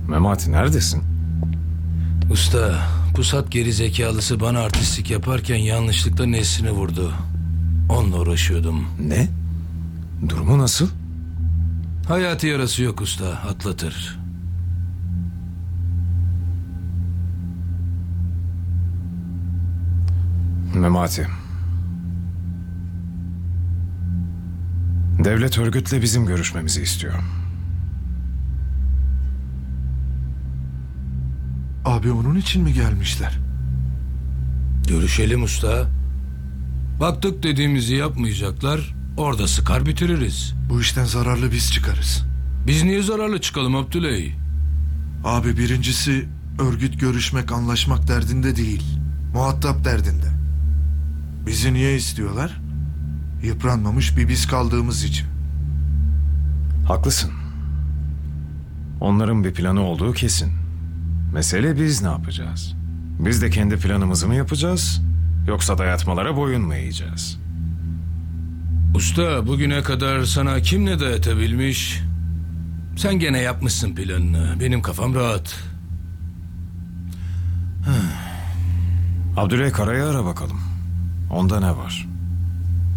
Memati neredesin? Usta, pusat geri zekalısı bana artistlik yaparken yanlışlıkla Nesrin'i vurdu. Onunla uğraşıyordum. Ne? Durumu nasıl? Hayati yarası yok usta, atlatır. Memati. Devlet örgütle bizim görüşmemizi istiyor. Abi onun için mi gelmişler? Görüşelim usta. Baktık dediğimizi yapmayacaklar, orada sıkar bitiririz. Bu işten zararlı biz çıkarız. Biz niye zararlı çıkalım Abdüley? Abi birincisi örgüt görüşmek, anlaşmak derdinde değil. Muhatap derdinde. Bizi niye istiyorlar? Yıpranmamış bir biz kaldığımız için. Haklısın. Onların bir planı olduğu kesin. Mesele biz ne yapacağız? Biz de kendi planımızı mı yapacağız? Yoksa dayatmalara boyun mu eğeceğiz? Usta, bugüne kadar sana kim ne dayatabilmiş? Sen gene yapmışsın planını. Benim kafam rahat. Abdüley Kara'yı ara bakalım. Onda ne var?